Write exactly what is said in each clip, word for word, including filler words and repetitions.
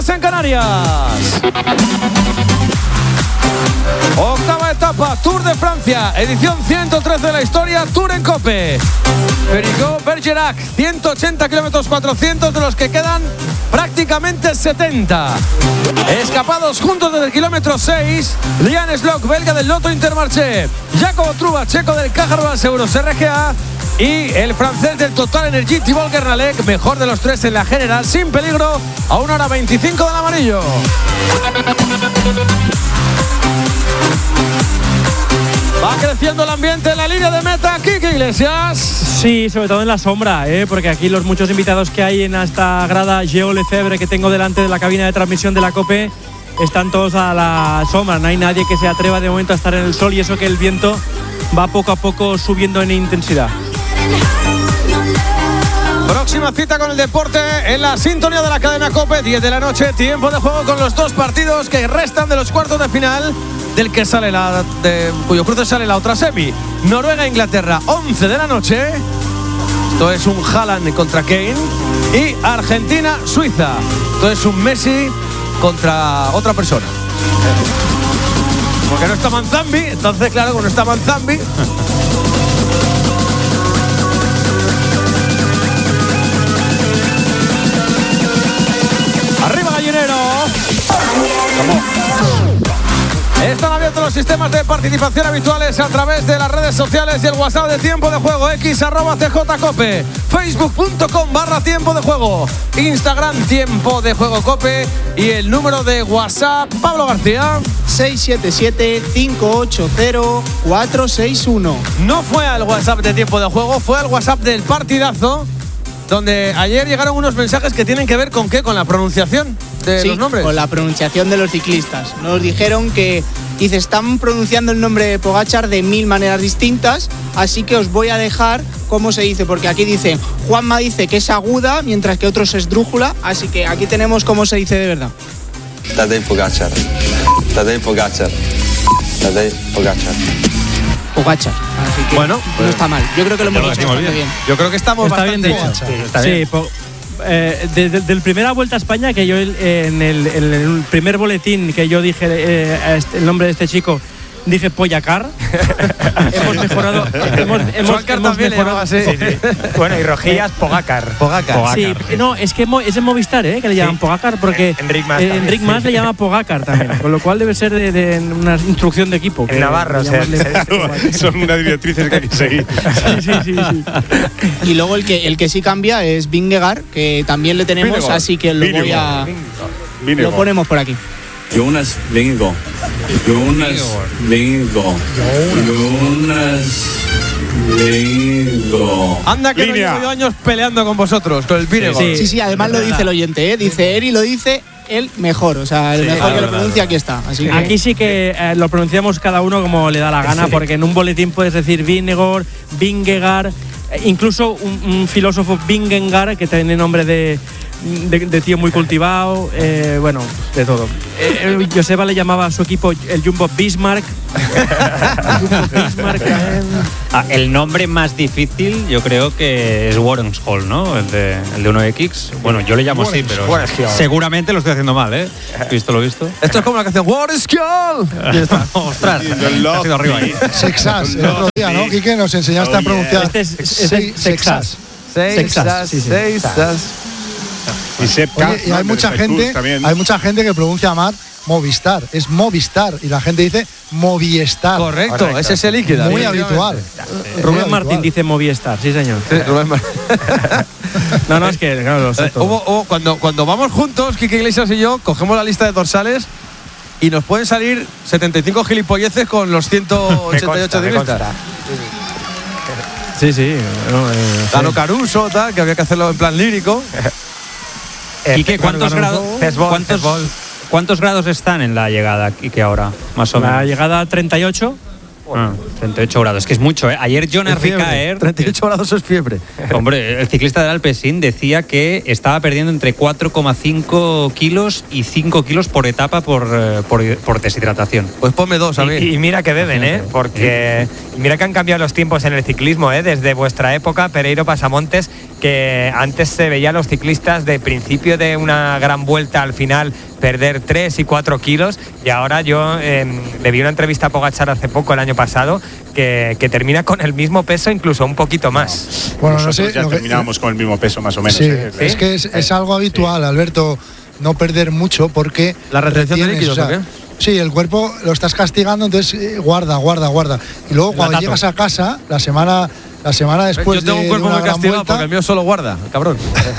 En Canarias. Octava etapa, Tour de Francia, edición ciento trece de la historia, Tour en Cope. Périgueux-Bergerac, ciento ochenta kilómetros cuatrocientos, de los que quedan prácticamente setenta. Escapados juntos desde el kilómetro seis, Lian Slock, belga del Lotto Intermarché, Jacobo Truba, checo del Caja Rural Seguros R G A, y el francés del Total Energy, Thibaut Guernalec, mejor de los tres en la general, sin peligro, a una hora veinticinco del amarillo. Va creciendo el ambiente en la línea de meta, Quique Iglesias. Sí, sobre todo en la sombra, ¿eh? Porque aquí los muchos invitados que hay en esta grada Geo Lefebvre que tengo delante de la cabina de transmisión de la COPE están todos a la sombra. No hay nadie que se atreva de momento a estar en el sol, y eso que el viento va poco a poco subiendo en intensidad. Próxima cita con el deporte en la sintonía de la cadena COPE, diez de la noche, tiempo de juego con los dos partidos que restan de los cuartos de final, del que sale la de cuyo cruce sale la otra semi. Noruega-Inglaterra, once de la noche. Esto es un Haaland contra Kane. Y Argentina-Suiza. Esto es un Messi contra otra persona. Porque no está Manzambi, entonces claro, cuando está Manzambi. Arriba Gallinero. Están abiertos los sistemas de participación habituales a través de las redes sociales y el WhatsApp de Tiempo de Juego, x arroba tjcope, facebook.com barra Tiempo de Juego, Instagram Tiempo de Juego Cope, y el número de WhatsApp, Pablo García, seis siete siete, cinco ocho cero, cuatro seis uno. No fue al WhatsApp de Tiempo de Juego, fue al WhatsApp del partidazo, donde ayer llegaron unos mensajes que tienen que ver con qué, con la pronunciación de sí, los nombres. Con la pronunciación de los ciclistas. Nos dijeron que, dice, están pronunciando el nombre de Pogačar de mil maneras distintas, así que os voy a dejar cómo se dice, porque aquí dice, Juanma dice que es aguda, mientras que otros es drújula, así que aquí tenemos cómo se dice de verdad. Tadej Pogačar, Tadej Pogačar, Tadej Pogačar. Pogačar. Así que bueno, no está mal. Yo creo que lo hemos hecho bastante bien. bien. Yo creo que estamos está bastante bien dicho. bien. Sí, está bien. Sí, po, eh, desde de, de la primera vuelta a España, que yo eh, en, el, en el primer boletín que yo dije eh, este, el nombre de este chico, dije Poyacar. hemos mejorado. Hemos, hemos, hemos mejorado así. Sí, sí. Bueno, y Rojillas, Pogacar. Pogacar. Pogacar. Sí, sí, no, es que es en Movistar, ¿eh? Que le llaman sí. Pogacar, porque Enric Mas, eh, Enric Mas le llama Pogacar también, con lo cual debe ser de, de una instrucción de equipo. En Navarro, se, se, son unas directrices que hay que seguir. Sí, sí, sí, sí. Y luego el que el que sí cambia es Vingegaard, que también le tenemos, Vingegaard. Así que lo voy a Vingegaard. Lo ponemos por aquí. Jonas Vingegaard. Jonas Vingegaard. Jonas Vingegaard. Anda que Línea. No llevo yo años peleando con vosotros, con el Vingegaard. Sí, sí, sí, además lo dice el oyente, ¿eh? Dice Eri, lo dice el mejor, o sea, el sí, mejor claro, que lo pronuncia, aquí está. Así que… Aquí sí que eh, lo pronunciamos cada uno como le da la gana, sí. Porque en un boletín puedes decir Vingegaard, Vingegaard, incluso un, un filósofo Vingegaard, que tiene nombre de… De, de tío muy cultivado, eh, bueno, de todo. Eh, Joseba le llamaba a su equipo el Jumbo Bismarck. el Jumbo Bismarck eh. ah, el nombre más difícil yo creo que es Warren's Hall, ¿no? El de, el de uno X. Bueno, yo le llamo así, pero seguramente lo estoy haciendo mal, ¿eh? ¿Visto lo visto? Esto es como la canción Warren's Hall. Ostras, ha sido arriba ahí. Sexas, el otro día, ¿no? Quique, nos enseñaste a pronunciar. Este es, es, es Sexas. Sexas, Sexas. Y, Oye, y hay mucha gente, hay mucha gente que pronuncia mal Movistar, es Movistar y la gente dice Movistar. Correcto, Correcto. Ese es el líquido. Muy habitual. Sí. Rubén Martín dice Movistar, sí señor. Sí, Rubén Martín. no, no, es que claro, lo sé todo. Hubo, hubo, cuando, cuando vamos juntos, Quique Iglesias y yo, cogemos la lista de dorsales y nos pueden salir setenta y cinco gilipolleces con los ciento ochenta y ocho ciclistas. Sí, sí. Bueno, eh, Dano sí. Caruso, tal, que había que hacerlo en plan lírico. Quique, ¿cuántos, grado, ¿cuántos, ¿cuántos grados están en la llegada, Quique, ahora? Más o menos. La llegada treinta y ocho. Ah, treinta y ocho grados, que es mucho, ¿eh? Ayer Jonas Ricaer… treinta y ocho grados es fiebre. Hombre, el ciclista del Alpecin decía que estaba perdiendo entre cuatro coma cinco kilos y cinco kilos por etapa por, por, por deshidratación. Pues ponme dos a mí. Y, y mira que beben, ¿eh? Porque… Y mira que han cambiado los tiempos en el ciclismo, ¿eh? Desde vuestra época, Pereiro Pasamontes, que antes se veía a los ciclistas de principio de una gran vuelta al final perder tres y cuatro kilos, y ahora yo eh, le vi una entrevista a Pogačar hace poco, el año pasado, que, que termina con el mismo peso, incluso un poquito más. No. Bueno, nosotros no sé, ya terminábamos que, con el mismo peso más o menos. Sí, ¿eh? Es que es, es algo habitual, sí. Alberto, no perder mucho porque… ¿La retención de líquidos o, sea, o qué? Sí, el cuerpo lo estás castigando, entonces eh, guarda, guarda, guarda. Y luego cuando Latato. llegas a casa, la semana… La semana después Yo tengo de un cuerpo una muy gran castigado vuelta, porque el mío solo guarda, cabrón.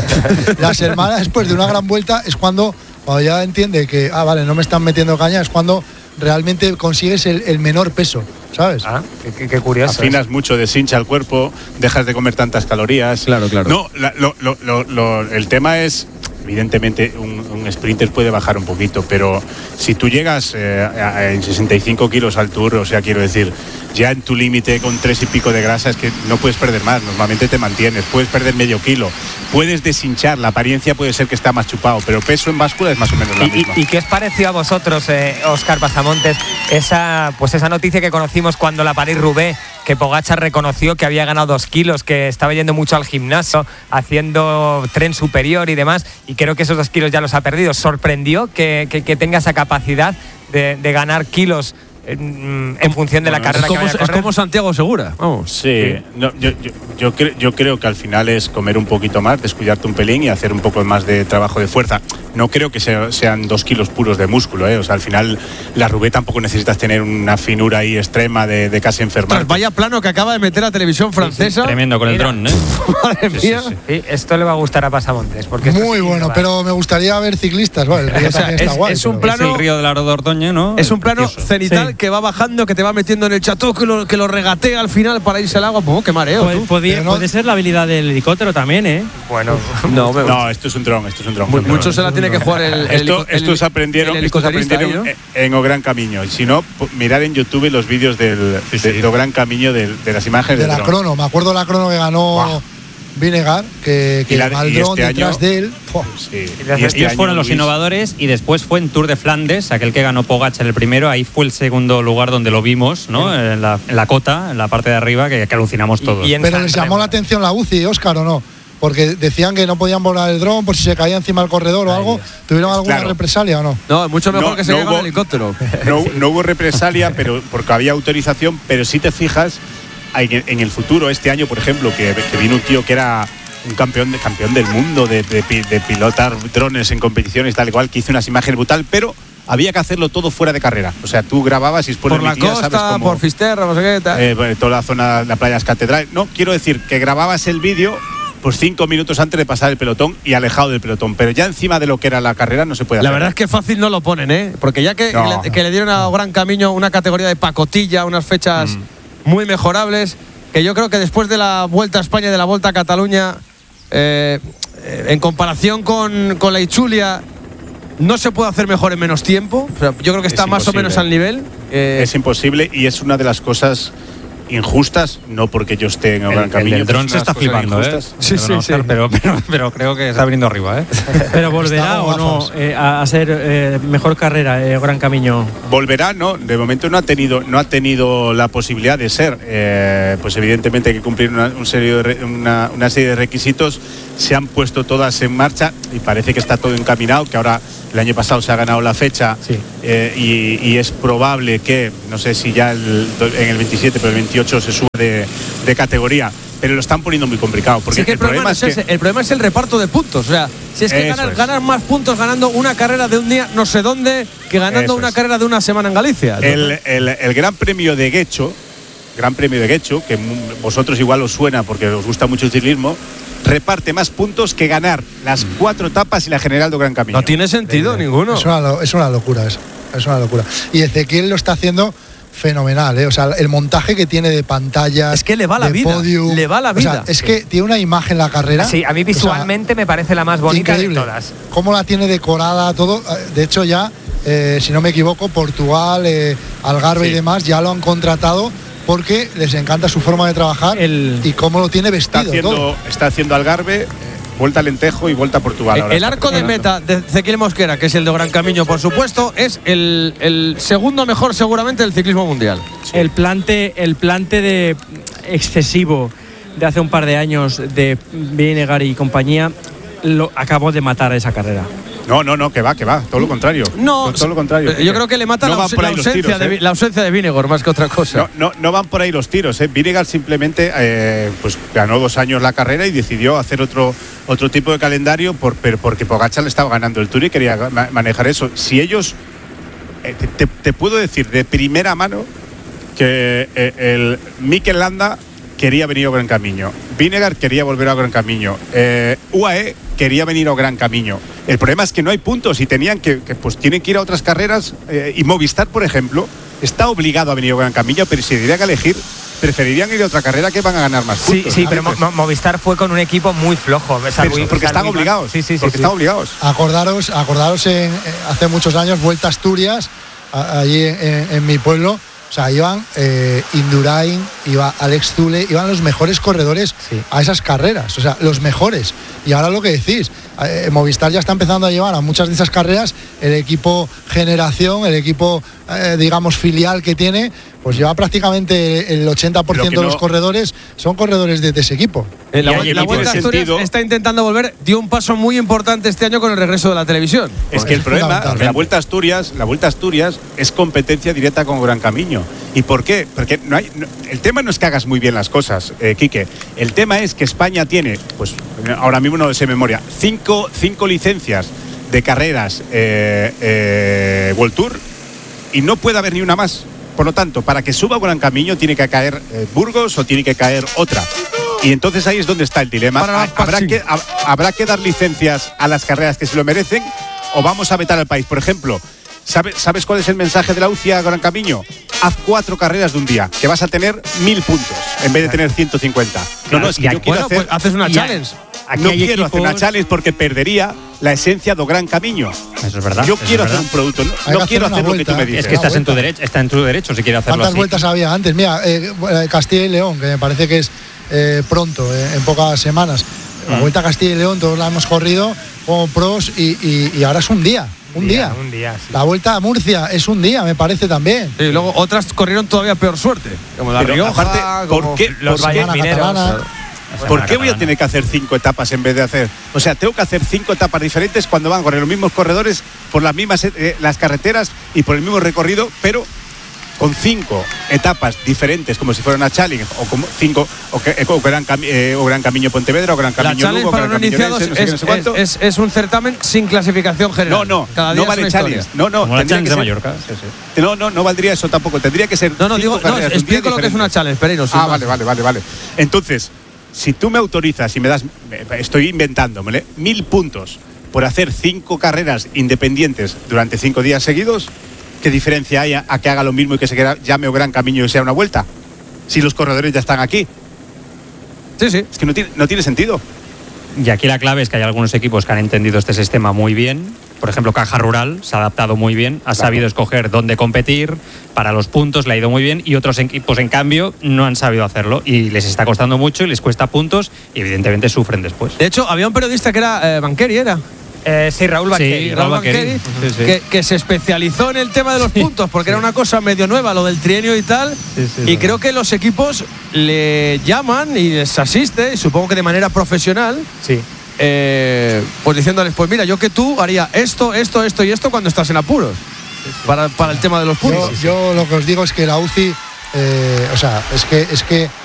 La semana después de una gran vuelta es cuando, cuando ya entiende que, ah, vale, no me están metiendo caña, es cuando realmente consigues el, el menor peso, ¿sabes? Ah, qué, qué curioso. Afinas mucho, deshincha el cuerpo, dejas de comer tantas calorías. Claro, claro. No, la, lo, lo, lo, lo, el tema es… Evidentemente un, un sprinter puede bajar un poquito, pero si tú llegas eh, a, a, en sesenta y cinco kilos al Tour, o sea, quiero decir, ya en tu límite con tres y pico de grasa es que no puedes perder más, normalmente te mantienes, puedes perder medio kilo, puedes deshinchar, la apariencia puede ser que está más chupado, pero peso en báscula es más o menos la ¿Y, misma. ¿Y qué os pareció a vosotros, eh, Óscar Pasamontes, esa, pues esa noticia que conocimos cuando la París-Roubaix, que Pogačar reconoció que había ganado dos kilos, que estaba yendo mucho al gimnasio, haciendo tren superior y demás, y creo que esos dos kilos ya los ha perdido? ¿Sorprendió que, que, que tenga esa capacidad de, de ganar kilos en, en función de la bueno, carrera es como, que vaya a correr? Es como Santiago Segura, vamos. Sí, sí. No, yo, yo, yo, cre, yo creo que al final es comer un poquito más, descuidarte un pelín y hacer un poco más de trabajo de fuerza. No creo que sea, sean dos kilos puros de músculo, ¿eh? O sea, al final la Roubaix tampoco necesitas tener una finura ahí extrema de, de casi enfermar. Vaya plano que acaba de meter la televisión francesa. Sí, sí, tremendo con Mira. el dron, ¿eh? Madre mía. Sí, sí, sí. Sí, esto le va a gustar a Pasamontes. Porque Muy bueno, innovador. Pero me gustaría ver ciclistas. Vale, el río O sea, también está es- guay, es un pero- plano- Es el río de la Dordoña, ¿no? Es un plano Precioso. cenital Sí. que va bajando, que te va metiendo en el chateau, que lo, que lo regatea al final para irse al agua. Pues, qué mareo, Puede, tú. podía- Pero no- puede ser la habilidad del helicóptero también, ¿eh? Bueno, No, me- No, esto es un dron, esto es un dron. mu- mucho se la tiene que jugar el, el Esto, helico- el- estos aprendieron, el estos helicópterista aprendieron ahí, ¿no? en, en O Gran Camino. Y si no, po- mirar en YouTube los vídeos del, Sí, sí. de, de O Gran Camino de, de las imágenes de del la dron. crono, me acuerdo la crono que ganó Buah. Vinegar, que, que Y la- va el y dron este detrás año- de él. Fua. Sí. Y las- Y este Ellos año, fueron los Luis, innovadores y después fue en Tour de Flandes, aquel que ganó Pogačar el primero, ahí fue el segundo lugar donde lo vimos, ¿no? En la, en la cota, en la parte de arriba, que, que alucinamos todos. y en Pero San les llamó Remo. la atención la U C I, Óscar, ¿o no? Porque decían que no podían volar el dron por si se caía encima del corredor o algo. ¿Tuvieron alguna Claro. represalia o no? No, es mucho mejor No, que se no llegue al hubo- helicóptero. No, no hubo represalia, pero porque había autorización, pero si te fijas, en, en el futuro, este año, por ejemplo, que, que vino un tío que era un campeón, de, campeón del mundo de, de, pi- de pilotar drones en competiciones, tal y cual, que hizo unas imágenes brutal, pero había que hacerlo todo fuera de carrera. O sea, tú grababas y después Por la emitías, ¿sabes? costa, Como, por Fisterra, no sé qué tal. eh, bueno, toda la zona, la playas Catedral. No, quiero decir que grababas el vídeo pues cinco minutos antes de pasar el pelotón y alejado del pelotón, pero ya encima de lo que era la carrera no se puede La hacer. verdad es que fácil no lo ponen, ¿eh? Porque ya que, No. le, que le dieron a Gran Camino una categoría de pacotilla, unas fechas muy mejorables, que yo creo que después de la Vuelta a España y de la Vuelta a Cataluña, eh, eh, en comparación con, con la Itzulia, no se puede hacer mejor en menos tiempo. O sea, yo creo que Es está más o imposible. menos al nivel. Eh, Es imposible y es una de las cosas injustas, no porque yo esté en el, El, gran el camino. del pero dron es se una está de las cosas flipando, ¿eh? injustas. Sí, sí, Perdón, sí. Oscar, Pero, pero, pero creo que está viniendo arriba, ¿eh? Pero volverá o no gafas. eh, a hacer eh, mejor carrera, eh, Gran Camino. Volverá, ¿no? De momento no ha tenido, no ha tenido la posibilidad de ser. Eh, pues evidentemente hay que cumplir una, un serie de re- una, una serie de requisitos. Se han puesto todas en marcha y parece que está todo encaminado, que ahora el año pasado se ha ganado la fecha Sí. eh, y, y es probable que, no sé si ya el- en el veintisiete, pero el veintiocho se suba de, de categoría. Pero lo están poniendo muy complicado. Porque sí que el, problema, no es que ese, el problema es el reparto de puntos. O sea, si es que Eso ganas, es. ganas más puntos ganando una carrera de un día no sé dónde que ganando Eso una es. carrera de una semana en Galicia. El, el- el Gran Premio de Guecho, Gran Premio de Guecho, que mu- vosotros igual os suena porque os gusta mucho el ciclismo, reparte más puntos que ganar las cuatro etapas y la General de Gran Camino. No tiene sentido ninguno. Es una, lo- es una locura eso. Es una locura. Y Ezequiel lo está haciendo fenomenal, ¿eh? O sea, el montaje que tiene de pantallas. Es que le va la de vida, podium. le va la O sea, vida. es que tiene una imagen la carrera. Sí, a mí o sea, visualmente me parece la más bonita increíble. de todas. Cómo la tiene decorada, todo. De hecho, ya, eh, si no me equivoco, Portugal, eh, Algarve Sí. y demás ya lo han contratado porque les encanta su forma de trabajar El- y cómo lo tiene Está vestido. todo. haciendo, está haciendo Algarve, eh, Vuelta a Lentejo y Vuelta a Portugal. Eh, ahora el está arco de preparando. meta de Ezequiel Mosquera, que es el de Gran Camino, por supuesto, es el, el segundo mejor seguramente del ciclismo mundial. El plante, el plante de excesivo de hace un par de años de Vinegar y compañía, lo acabó de matar esa carrera. No, no, no, que va, que va, todo lo contrario. No, todo lo contrario. Yo creo que le mata no la, la, ausencia tiros, de, ¿eh? la ausencia de Vinegar más que otra cosa. No, no, no van por ahí los tiros. ¿eh? Vinegar simplemente eh, pues ganó dos años la carrera y decidió hacer otro otro tipo de calendario por, porque Pogačar le estaba ganando el Tour y quería ma- manejar eso. Si ellos, eh, te, te puedo decir de primera mano que eh, el Mikel Landa quería venir a Gran Camino, Vinegar quería volver a Gran Camino, eh, U A E quería venir a Gran Camino. El problema es que no hay puntos y tenían que, que pues tienen que ir a otras carreras eh, y Movistar, por ejemplo, está obligado a venir a Gran Camino, pero si tendrían que elegir, preferirían ir a otra carrera que van a ganar más puntos. Sí, sí, pero Mo- Movistar fue con un equipo muy flojo. Pero porque están obligados. Sí, sí, sí. Porque sí. están obligados. Acordaros, acordaros en, eh, hace muchos años, Vuelta a Asturias, a- allí en, en mi pueblo. O sea, iban eh, Indurain, iba Alex Zule, iban los mejores corredores Sí. a esas carreras, o sea, los mejores. Y ahora lo que decís, eh, Movistar ya está empezando a llevar a muchas de esas carreras el equipo generación, el equipo, eh, digamos, filial que tiene, pues lleva prácticamente el ochenta por ciento Lo que de los no- corredores son corredores de, de ese equipo. Eh, la, Y- vuel- y la en Vuelta a ese Asturias sentido- está intentando volver, dio un paso muy importante este año con el regreso de la televisión. Es que el es problema, fundamental. la Vuelta a Asturias, la Vuelta a Asturias es competencia directa con Gran Camino. ¿Y por qué? Porque no hay, no- el tema no es que hagas muy bien las cosas, eh, Quique. El tema es que España tiene, pues ahora mismo no sé de memoria, cinco, cinco licencias de carreras eh, eh, World Tour y no puede haber ni una más. Por lo tanto, para que suba Gran Camino tiene que caer eh, Burgos o tiene que caer otra. Y entonces ahí es donde está el dilema. Para la Ha- ¿Habrá Paxi. que, ha- ¿Habrá que dar licencias a las carreras que se lo merecen o vamos a vetar al país? Por ejemplo, ¿sabe- ¿sabes cuál es el mensaje de la U C I a Gran Camino? Haz cuatro carreras de un día, que vas a tener mil puntos en vez de tener ciento cincuenta. No, no, es que y yo aquí- quiero Bueno, hacer. pues haces una y challenge. Aquí no hay quiero hacer una equipos- challenge porque perdería la esencia de Gran Camino. Eso es verdad. Yo eso quiero es hacer verdad. un producto, no, Hay no que quiero hacer hacer una lo que tú me vuelta. dices. Es que estás en tu vuelta. derecho, está en tu derecho si quiere hacerlo ¿Cuántas así. vueltas había antes? Mira, eh, eh, Castilla y León, que me parece que es eh, pronto, eh, en pocas semanas. La Mm. Vuelta a Castilla y León, todos la hemos corrido como pros y, y- y ahora es un día, un día. Un día, sí. La Vuelta a Murcia es un día, me parece también. Sí, y luego otras corrieron todavía peor suerte. Como la Pero Rioja, aparte, ¿por como- qué, Los por qué- Valles Mineros. Catalana. ¿por qué voy a tener que hacer cinco etapas en vez de hacer? O sea, tengo que hacer cinco etapas diferentes cuando van a correr los mismos corredores por las mismas eh, las carreteras y por el mismo recorrido, pero con cinco etapas diferentes, como si fuera una challenge, o como cinco, o, que, o Gran, Cami- eh, o Gran Camino Pontevedra, o Gran La Camino challenge Lugo, o para Gran los Camino iniciados Orense, no sé qué, no es, sé cuánto. es- es- es un certamen sin clasificación general. No, no, Cada día no es vale una challenge. historia. No, no, Como la tendría challenge que de ser- Mallorca. Sí, sí. No, no, no valdría eso tampoco. Tendría que ser. No, no, cinco digo, no, carreras de un día explico lo que es una diferentes. challenge, Pereiro. sin Ah, más. vale, vale, vale, vale. Entonces, si tú me autorizas y me das, me- estoy inventándomele, mil puntos por hacer cinco carreras independientes durante cinco días seguidos, ¿qué diferencia hay a, a que haga lo mismo y que se queda- llame o Gran Camino y sea una vuelta? Si los corredores ya están aquí. Sí, sí. Es que no tiene, no tiene sentido. Y aquí la clave es que hay algunos equipos que han entendido este sistema muy bien. Por ejemplo, Caja Rural se ha adaptado muy bien, ha sabido escoger dónde competir, para los puntos le ha ido muy bien, y otros equipos, en cambio, no han sabido hacerlo y les está costando mucho y les cuesta puntos y evidentemente sufren después. De hecho, había un periodista que era eh, Banqueri, ¿era? Eh, sí, Raúl Banqueri. Sí, Raúl Raúl Banqueri. Banqueri, Sí, sí. Que, que se especializó en el tema de los puntos, porque era una cosa medio nueva, lo del trienio y tal. Sí, sí, y es creo que los equipos le llaman y les asiste, y supongo que de manera profesional, Sí. eh, pues diciéndoles, pues mira, yo que tú haría esto, esto, esto y esto cuando estás en apuros. Para, para el tema de los Yo, puntos. yo lo que os digo es que la U C I, eh, o sea, es que, es que